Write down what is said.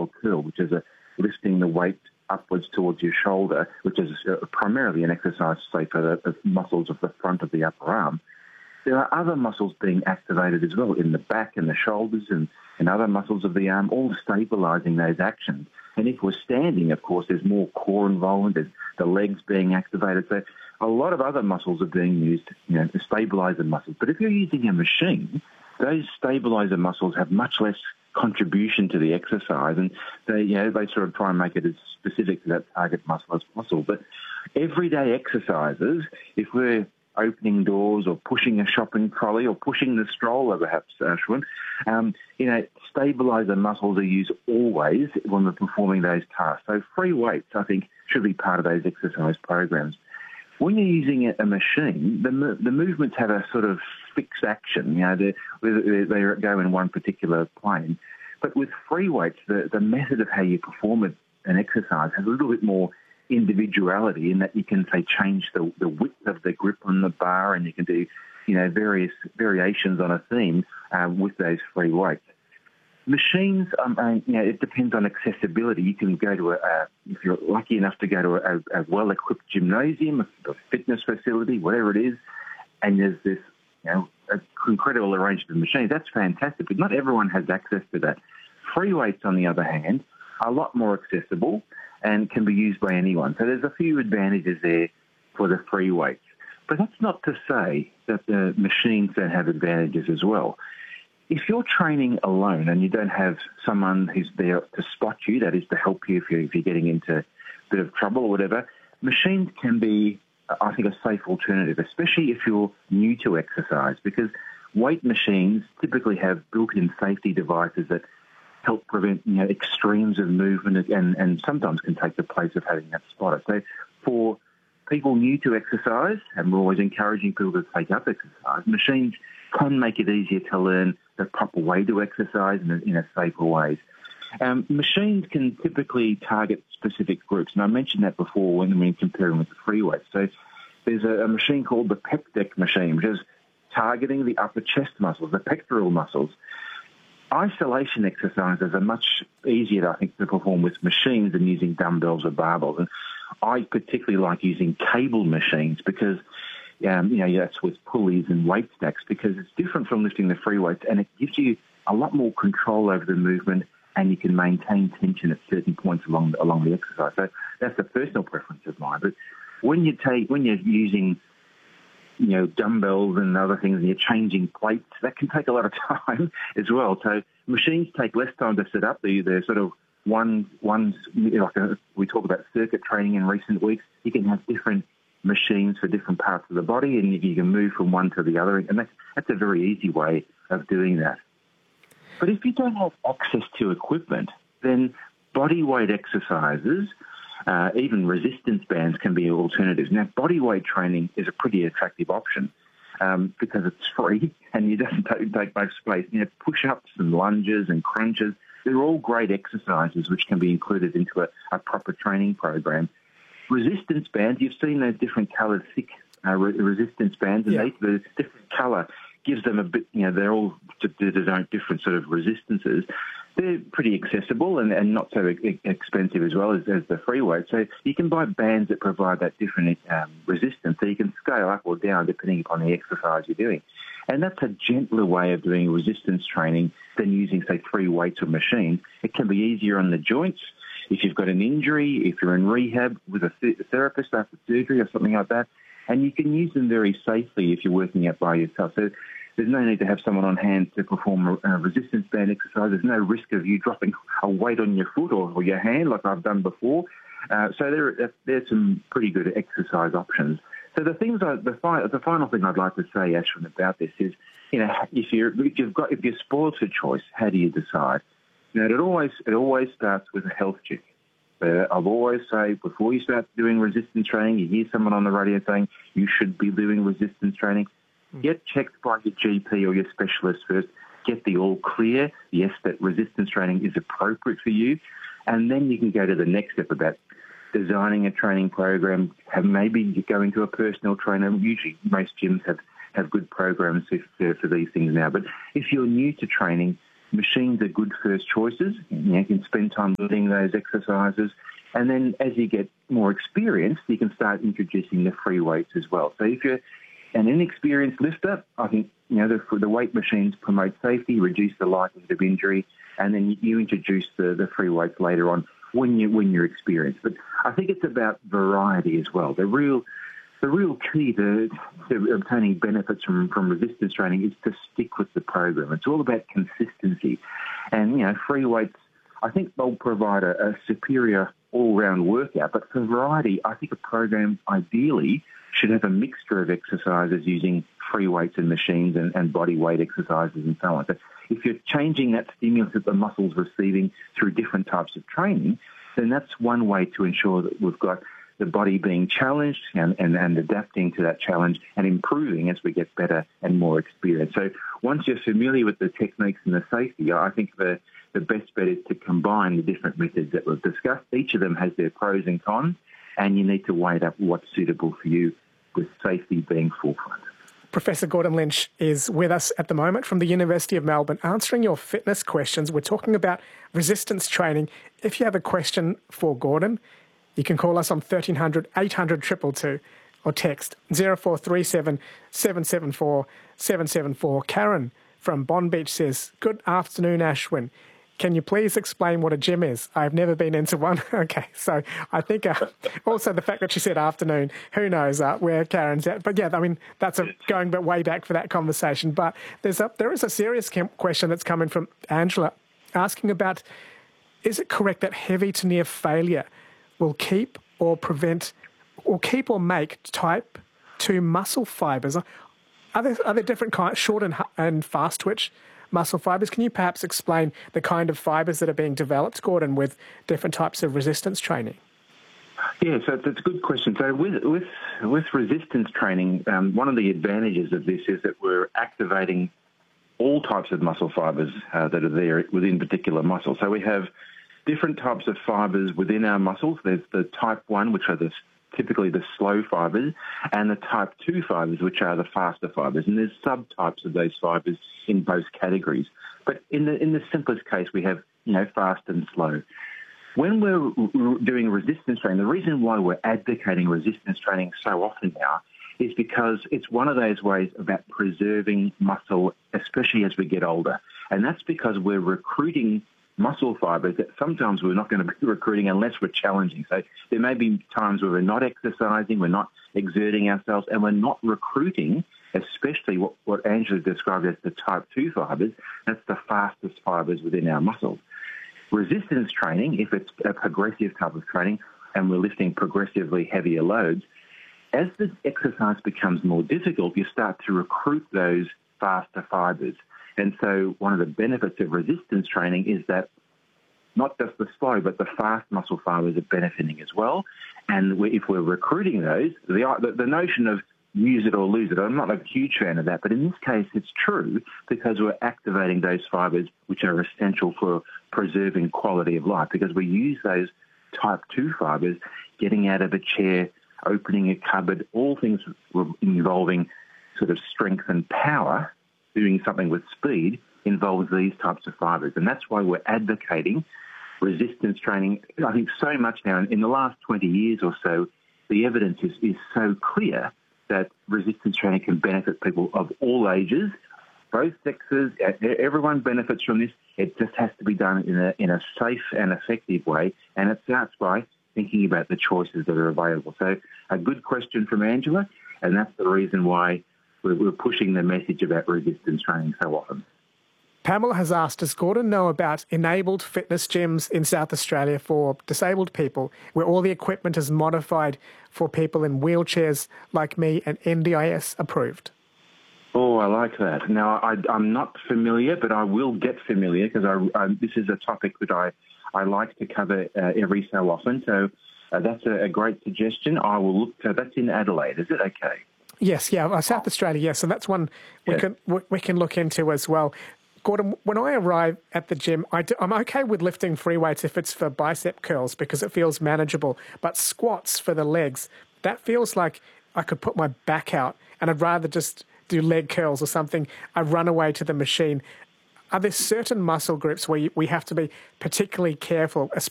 or curl, which is lifting the weight upwards towards your shoulder, which is primarily an exercise, say, for the muscles of the front of the upper arm. There are other muscles being activated as well in the back and the shoulders and other muscles of the arm, all stabilising those actions. And if we're standing, of course, there's more core involvement, there's the legs being activated. So a lot of other muscles are being used, to stabilise the muscles. But if you're using a machine, those stabiliser muscles have much less contribution to the exercise, and they sort of try and make it as specific to that target muscle as possible. But everyday exercises, if we're opening doors or pushing a shopping trolley or pushing the stroller, perhaps, Ashwin, stabiliser muscles are used always when we're performing those tasks. So free weights, I think, should be part of those exercise programs. When you're using a machine, the movements have a sort of fixed action. They go in one particular plane. But with free weights, the method of how you perform an exercise has a little bit more individuality in that you can, say, change the width of the grip on the bar, and you can do, various variations on a theme with those free weights. Machines, it depends on accessibility. You can go to if you're lucky enough to go to a well-equipped gymnasium, a fitness facility, whatever it is, and there's this, an incredible arrangement of machines. That's fantastic, but not everyone has access to that. Free weights, on the other hand, are a lot more accessible and can be used by anyone. So there's a few advantages there for the free weights. But that's not to say that the machines don't have advantages as well. If you're training alone and you don't have someone who's there to spot you, that is to help you if you're getting into a bit of trouble or whatever, machines can be, I think, a safe alternative, especially if you're new to exercise, because weight machines typically have built-in safety devices that help prevent extremes of movement and sometimes can take the place of having that spotter. So for people new to exercise, and we're always encouraging people to take up exercise, machines can make it easier to learn the proper way to exercise in a safer ways. Machines can typically target specific groups, and I mentioned that before when we compare them with the free weights. So there's a machine called the pec deck machine, which is targeting the upper chest muscles, the pectoral muscles. Isolation exercises are much easier, I think, to perform with machines than using dumbbells or barbells. And I particularly like using cable machines because, that's with pulleys and weight stacks, because it's different from lifting the free weights, and it gives you a lot more control over the movement, and you can maintain tension at certain points along the exercise. So that's a personal preference of mine. But when you're using dumbbells and other things, and you're changing plates, that can take a lot of time as well. So machines take less time to set up. They're sort of we talk about circuit training in recent weeks. You can have different machines for different parts of the body, and you can move from one to the other, and that's a very easy way of doing that. But if you don't have access to equipment, then body weight exercises, even resistance bands, can be alternatives. Now, body weight training is a pretty attractive option because it's free and it doesn't take much space. Push-ups and lunges and crunches, they're all great exercises which can be included into a proper training program. Resistance bands, you've seen those different coloured thick resistance bands, and the different colour gives them a bit, they're all different sort of resistances. They're pretty accessible and not so expensive as well as the free weight. So you can buy bands that provide that different resistance, so you can scale up or down depending upon the exercise you're doing. And that's a gentler way of doing resistance training than using, say, free weights or machines. It can be easier on the joints. If you've got an injury, if you're in rehab with a therapist after surgery or something like that, and you can use them very safely if you're working out by yourself. So there's no need to have someone on hand to perform a resistance band exercise. There's no risk of you dropping a weight on your foot or your hand like I've done before. So there's some pretty good exercise options. So the final thing I'd like to say, Ashwin, about this is, if you're spoiled for choice, how do you decide? It always starts with a health check. I've always say, before you start doing resistance training, you hear someone on the radio saying you should be doing resistance training, get checked by your GP or your specialist first, get the all clear, yes, that resistance training is appropriate for you, and then you can go to the next step about designing a training program, maybe going to a personal trainer. Usually most gyms have good programs for these things now. But if you're new to training, machines are good first choices. You can spend time doing those exercises. And then as you get more experienced, you can start introducing the free weights as well. So if you're an inexperienced lifter, I think the weight machines promote safety, reduce the likelihood of injury, and then you introduce the free weights later on when you're experienced. But I think it's about variety as well. The real key to obtaining benefits from resistance training is to stick with the program. It's all about consistency. And, free weights, I think they'll provide a superior all-round workout. But for variety, I think a program ideally should have a mixture of exercises using free weights and machines and body weight exercises and so on. So if you're changing that stimulus that the muscle's receiving through different types of training, then that's one way to ensure that we've got the body being challenged and adapting to that challenge and improving as we get better and more experienced. So once you're familiar with the techniques and the safety, I think the best bet is to combine the different methods that we've discussed. Each of them has their pros and cons, and you need to weigh up what's suitable for you, with safety being forefront. Professor Gordon Lynch is with us at the moment from the University of Melbourne, answering your fitness questions. We're talking about resistance training. If you have a question for Gordon, you can call us on 1300 800 222 or text 0437 774 774. Karen from Bond Beach says, "Good afternoon, Ashwin. Can you please explain what a gym is? I've never been into one." Okay, so I think also the fact that she said afternoon, who knows where Karen's at. But yeah, I mean, that's going way back for that conversation. But there is a serious question that's coming from Angela asking about, is it correct that heavy to near failure will keep or make type 2 muscle fibres? Are there different kinds, short and fast twitch muscle fibres? Can you perhaps explain the kind of fibres that are being developed, Gordon, with different types of resistance training? Yeah, so that's a good question. So with resistance training, one of the advantages of this is that we're activating all types of muscle fibres that are there within particular muscles. So we have different types of fibres within our muscles. There's the type 1, which are typically the slow fibres, and the type 2 fibres, which are the faster fibres. And there's subtypes of those fibres in both categories. But in the simplest case, we have, fast and slow. When we're doing resistance training, the reason why we're advocating resistance training so often now is because it's one of those ways about preserving muscle, especially as we get older. And that's because we're recruiting muscle fibres that sometimes we're not going to be recruiting unless we're challenging. So there may be times where we're not exercising, we're not exerting ourselves, and we're not recruiting, especially what Angela described as the type 2 fibres. That's the fastest fibres within our muscles. Resistance training, if it's a progressive type of training and we're lifting progressively heavier loads, as the exercise becomes more difficult, you start to recruit those faster fibres. And so one of the benefits of resistance training is that not just the slow, but the fast muscle fibres are benefiting as well. And if we're recruiting those, the notion of use it or lose it, I'm not a huge fan of that. But in this case, it's true because we're activating those fibres which are essential for preserving quality of life, because we use those type 2 fibres, getting out of a chair, opening a cupboard, all things involving sort of strength and power. Doing something with speed involves these types of fibres. And that's why we're advocating resistance training. I think so much now, in the last 20 years or so, the evidence is so clear that resistance training can benefit people of all ages, both sexes. Everyone benefits from this. It just has to be done in a safe and effective way. And it starts by thinking about the choices that are available. So a good question from Angela, and that's the reason why we're pushing the message about resistance training so often. Pamela has asked, does Gordon know about enabled fitness gyms in South Australia for disabled people, where all the equipment is modified for people in wheelchairs like me and NDIS approved? Oh, I like that. Now, I'm not familiar, but I will get familiar because this is a topic that I like to cover every so often. So that's a great suggestion. I will look. So that's in Adelaide, is it? Okay. Yes, yeah, South Australia, yes. So that's one we can look into as well. Gordon, when I arrive at the gym, I'm okay with lifting free weights if it's for bicep curls because it feels manageable. But squats for the legs, that feels like I could put my back out and I'd rather just do leg curls or something. I run away to the machine. Are there certain muscle groups where we have to be particularly careful,